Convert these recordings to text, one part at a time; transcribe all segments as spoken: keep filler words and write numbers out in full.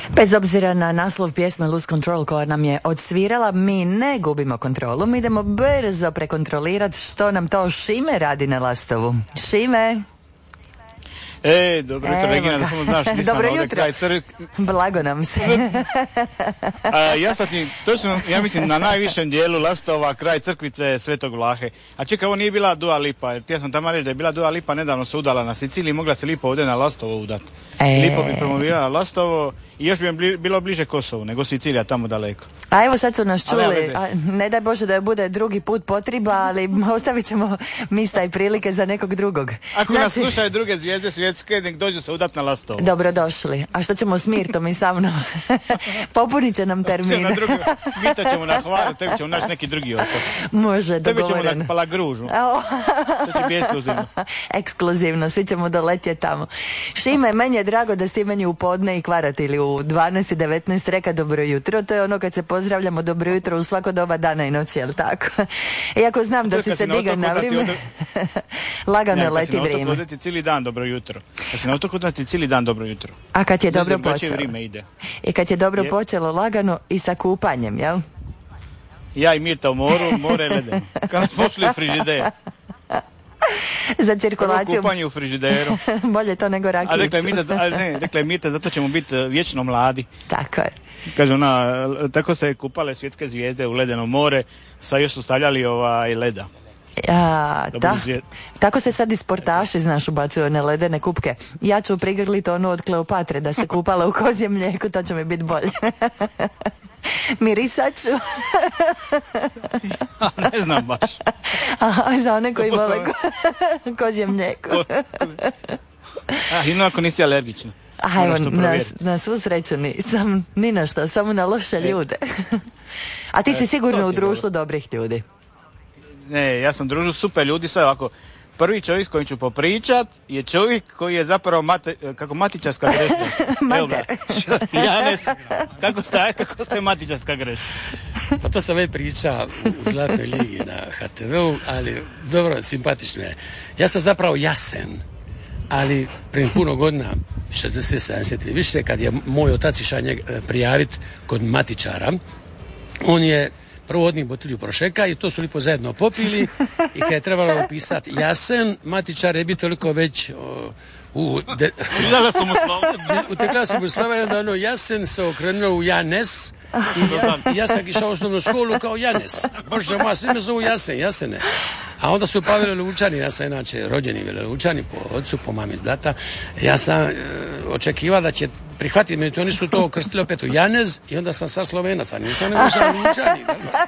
Bez obzira na naslov pjesme Lose Control koja nam je odsvirala, mi ne gubimo kontrolu, mi idemo brzo prekontrolirati što nam to Šime radi na Lastovu. Šime? E, dobro jutro, Regina, da samo znaš, nisam dobro ovdje jutro. kraj crk. Blago nam se. A, ja sad ti, točno, ja mislim, na najvišem dijelu Lastova, kraj crkvice Svetog Vlahe. A čekaj, ovo nije bila Dua Lipa, jer ti sam tamo reći da je bila Dua Lipa, nedavno se udala na Siciliji, mogla se lipo ovdje na Lastovo udati. E... Lipo bi promovirala Lastovo i još bi bli, bilo bliže Kosovu, nego Sicilija tamo daleko. A evo sad su nas čuli, a, ne daj Bože da je bude drugi put potriba, ali ostavit ćemo mista i prilike za nekog drugog. Ako znači... nas slušaju druge zvijezde svjetske, nek dođu se udat na Lastovo. Dobrodošli. A što ćemo s Mirtom i sa mnom? Popunit će nam termin. Na drugu, mi to ćemo na Hvaru, tebi ćemo naći neki drugi otok. Može, dogovoreno. Tebi ćemo na Palagružu. To će biti ekskluzivno. Ekskluzivno, svi ćemo doletjeti tamo. Šime, meni je drago da ste meni u podne i kvarat ili u dvanaest i devetnaest reka dobro jutro. To je ono kad se pozdravljamo dobro jutro u svako doba dana i noći, jel tako? Iako znam da si se digao na vrijeme, lagano leti vrijeme. Kad si na otoku, cijeli dan dobro jutro. Kad si na otoku, da ti cijeli dan dobro jutro. A kad je dobro počelo? Ide. I kad je dobro je. počelo lagano i sa kupanjem, jel? Ja i Mirta u moru, more ledeno. Kad smo šli u frižider. Za cirkulaciju. Prvo kupanje u frižideru. Bolje to nego rakijicu. A rekla je Mirta, a ne, rekla je Mirta, zato ćemo biti vječno mladi. Tako je. Kaže ona, tako se kupale svjetske zvijezde u ledeno more, sa još su stavljali ovaj leda. A, ta, tako se sad i sportaši, znaš, ubacuju one ledene kupke. Ja ću prigrliti onu od Kleopatre da se kupala u kozjem mlijeku, to će mi biti bolje. Mirisat ću. Ja, ne znam baš. A, za one koji vole ko, kozje mlijeko. A, ino ako nisi alergična. Ajmo, na, na svu sreću nisam, ni na što, samo na loše ljude. A ti si e, sigurno u društvu dobro. dobrih ljudi. Ne, ja sam družu super ljudi, sve ovako. Prvi čovjek s kojim ću popričat je čovjek koji je zapravo mate, kako matičarska greška. Mater. Janes, kako ste, kako ste matičarska greška? Pa to sam već pričao u Zlatnoj ligi na ha te veu, ali dobro, simpatično je. Ja sam zapravo Jasen, ali prije puno godina, šezdeset sedamdeset ili više, kad je moj otac išao njega prijaviti kod matičara, on je prvo od njih botilju prošeka i to su lipo zajedno popili i kad je trebalo upisati Jasen, matičar je bi toliko već o, u... De, utekla sam u slava i onda ono Jasen se okrenuo u Janes i ja, ja sam išao u osnovnu školu kao Janes. Bože moja, svi me zovu Jasen, Jasene. A onda su pa Velelučani, ja sam inače rođeni Velelučani po ocu, po mami brata. Ja sam e, očekivao da će prihvatiti, međutim oni su to okrstili opet u Janez i onda sam sad Slovenac, a nisam nego sam Lučani.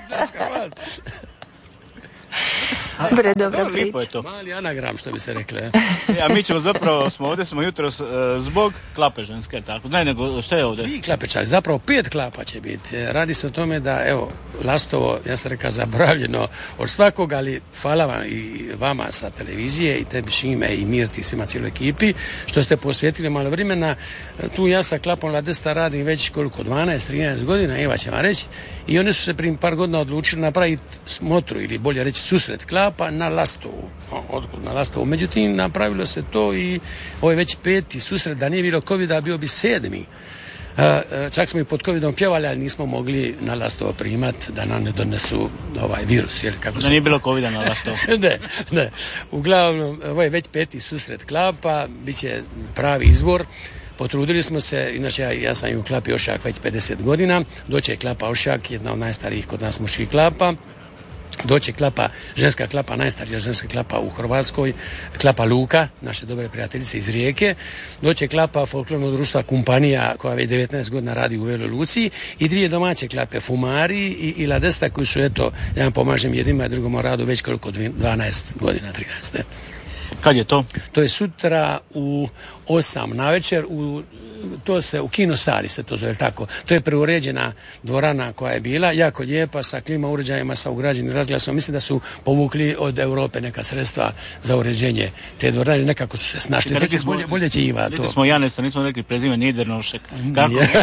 Bre, dobra priča. Je to. Mali anagram, što bi se rekli. Ja, mi ćemo zapravo, smo ovdje smo jutros uh, zbog klape ženske, tako. Ne, nego, što je ovdje? Vi klapečari, zapravo pet klapa će biti. Radi se o tome da, evo, Lastovo, ja sam rekao, zaboravljeno od svakog, ali hvala vam i vama sa televizije, i tebi Šime, i Mirti, i svima cijeloj ekipi, što ste posvetili malo vremena. Tu ja sa klapom Ladesta radim već koliko, dvanaest trinaest godina, Eva će vam reći, i oni su se prije par godina odlučili napraviti smotru, ili bolje reći susret klapa na Lastovu. Na Lastovu. Međutim, napravilo se to i ovo je već peti susret, da nije bilo covida, bio bi sedmi. Čak smo i pod covidom pjevali, ali nismo mogli na Lastovo primati da nam ne donesu ovaj virus. Jer kako da smo... nije bilo covida na Lastovo. ne, ne. Uglavnom, ovo je već peti susret klapa, bit će pravi izbor. Potrudili smo se, inače ja, ja sam i u klapi Ošak već pedeset godina, doće je klapa Ošak, jedna od najstarijih kod nas muških klapa. Doće klapa, ženska klapa, najstarija ženska klapa u Hrvatskoj, klapa Luka, naše dobre prijateljice iz Rijeke. Doće klapa folklornog društva Kumpanija, koja već devetnaest godina radi u Veloj Luci, i dvije domaće klape, Fumari i, i Ladesta, koji su, eto, ja vam pomažem jednima i drugom radu već koliko, dvanaest godina, trinaest. Kad je to? To je sutra u osam navečer, u to se u kino sali se to zove, tako. To je preuređena dvorana koja je bila, jako lijepa, sa klima uređajima, sa ugrađenim razglasom. Mislim da su povukli od Europe neka sredstva za uređenje te dvorane, nekako su se snašli. Rekli smo, bolje, bolje će Iva to. Rekli smo Janesa, nismo rekli prezime Nidernošek. Kako? Nije.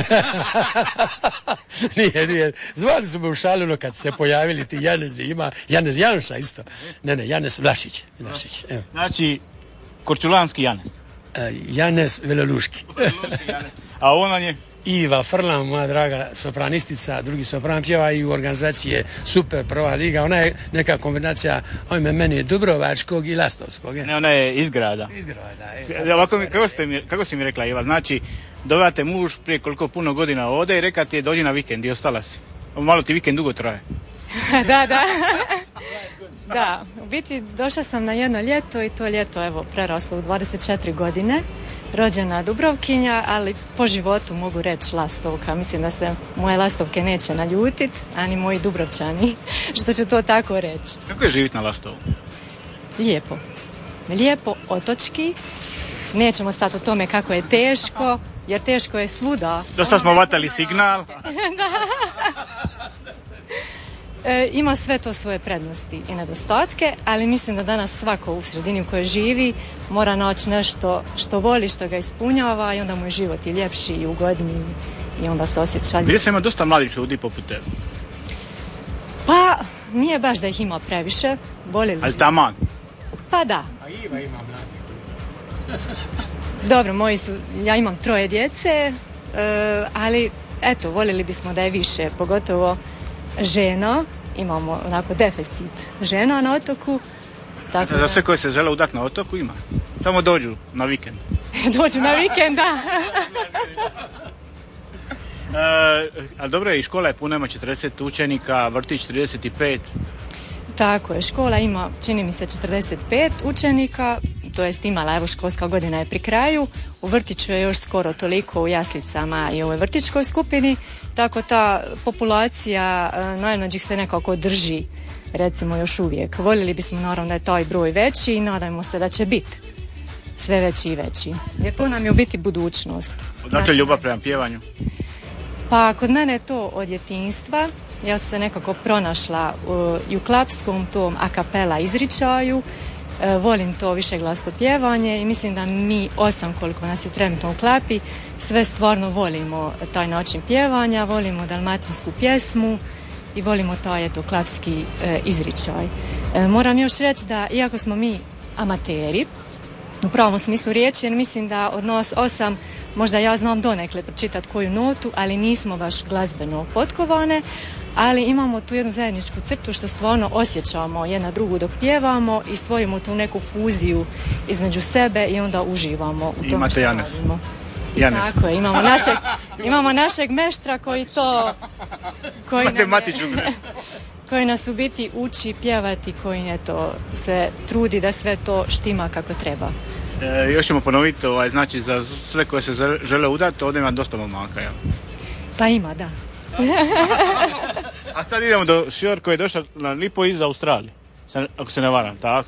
nije, nije. Zvali su me u šalilo kad se pojavili ti Janes, ima Janez Janša isto. Ne, ne, Janes Vlašić. Vlašić. Evo. Znači, Korčulanski Janes. Janes Veloluški. A on je? Iva Frlan, moja draga sopranistica, drugi sopran pjeva i u organizaciji je super prva liga. Ona je neka kombinacija, ojme, meni je Dubrovačkog i Lastovskog. Je. Ne, ona je iz grada. Iz grada, e. Ovako, kako, ste mi, kako si mi rekla, Iva, znači, dovate muž prije koliko puno godina ode i reka ti je dođi na vikend i ostala si. Malo ti vikend dugo traje. Da, da. Da, u biti došla sam na jedno ljeto i to ljeto evo preraslo u dvadeset četiri godine. Rođena Dubrovkinja, ali po životu mogu reći Lastovka. Mislim da se moje Lastovke neće naljutit, ani moji Dubrovčani, što ću to tako reći. Kako je živjeti na Lastovu? Lijepo. Lijepo, otočki. Nećemo stati o tome kako je teško, jer teško je svuda. Dosta smo vatali signal. E, ima sve to svoje prednosti i nedostatke, ali mislim da danas svako u sredini u kojoj živi mora naći nešto što voli, što ga ispunjava i onda mu je život i ljepši i ugodniji i onda se osjeća. Gdje se ima dosta mladih ljudi poput tebe? Pa, nije baš da ih ima previše. Volili. Ali taman? Pa da. A Iva ima mladih. Dobro, moji su, ja imam troje djece, e, ali eto, voljeli bismo da je više, pogotovo žena, imamo onako deficit žena na otoku. Tako da... Za sve koje se žele udati na otoku ima. Samo dođu na vikend. Dođu na vikend, da. e, a dobro je, i škola je puna, ima četrdeset učenika, vrtić trideset pet. Tako je, škola ima, čini mi se, četrdeset pet učenika, to jest imala, evo školska godina je pri kraju, u vrtiću je još skoro toliko u jaslicama i u ovoj vrtićkoj skupini, tako ta populacija e, najmlađih se nekako drži, recimo još uvijek. Voljeli bismo naravno da je taj broj veći i nadajmo se da će biti sve veći i veći, jer to nam je u biti budućnost. Odakle ljubav prema pjevanju? Pa kod mene je to od djetinjstva. Ja sam se nekako pronašla u, i u klapskom tom a cappella izričaju. E, volim to višeglasno pjevanje i mislim da mi osam, koliko nas je trenutno u klapi, sve stvarno volimo taj način pjevanja, volimo dalmatinsku pjesmu i volimo taj eto klapski e, izričaj. E, moram još reći da iako smo mi amateri, u pravom smislu riječi, jer mislim da od nas osam možda ja znam donekle pročitati koju notu, ali nismo baš glazbeno potkovane, ali imamo tu jednu zajedničku crtu što stvarno osjećamo jedna drugu dok pjevamo i stvorimo tu neku fuziju između sebe i onda uživamo u tome što radimo. Janes. Tako je, imamo našeg, imamo našeg meštra koji to... Koji Matematičnog. koji nas u biti uči pjevati, koji eto, se trudi da sve to štima kako treba. E, još ćemo ponoviti, ovaj, znači za sve koje se žele udati, ovdje ima dosta momaka, jel? Pa ima, da. A sad idemo do Šior koji je došao na Lipo iz Australije, ako se ne varam, tako?